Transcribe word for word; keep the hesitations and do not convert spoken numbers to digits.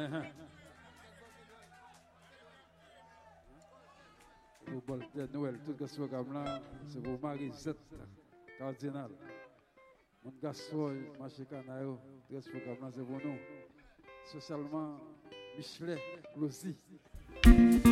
Pour Bolter Noël, tout ce programme-là, c'est pour Marie-Zette, cardinal. Mon gassoy, marché canaille, tout ce programme-là, c'est pour nous. Socialement, Michelet, aussi.